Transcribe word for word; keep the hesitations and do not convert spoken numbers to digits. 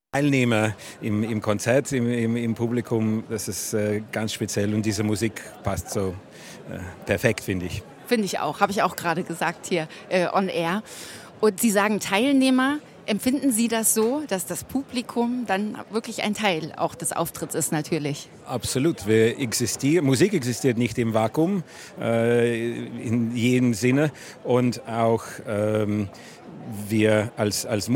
Teilnehmer im, im Konzert, im, im, im Publikum, das ist äh, ganz speziell und diese Musik passt so äh, perfekt, finde ich. Finde ich auch, habe ich auch gerade gesagt hier äh, on air. Und Sie sagen Teilnehmer, empfinden Sie das so, dass das Publikum dann wirklich ein Teil auch des Auftritts ist natürlich? Absolut, wir existieren, Musik existiert nicht im Vakuum, äh, in jedem Sinne und auch ähm, wir als, als